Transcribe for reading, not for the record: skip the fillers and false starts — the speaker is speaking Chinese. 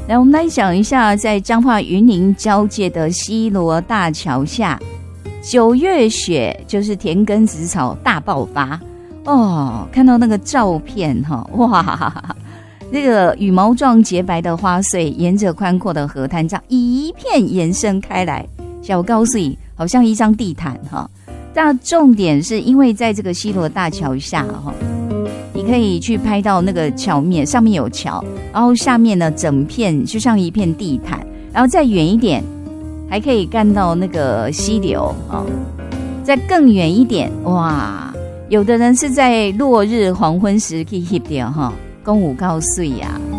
来，我们来想一下，在彰化云林交界的西螺大桥下，9月雪就是田埂子草大爆发哦，看到那个照片哈，哇，那个羽毛状洁白的花穗沿着宽阔的河滩这样一片延伸开来，小告诉你，好像一张地毯哈。但重点是因为在这个西螺大桥下哈，你可以去拍到那个桥面，上面有桥，然后下面呢整片就像一片地毯，然后再远一点还可以看到那个溪流啊，再更远一点，哇，有的人是在落日黄昏时去翕到哈，公武告诉呀，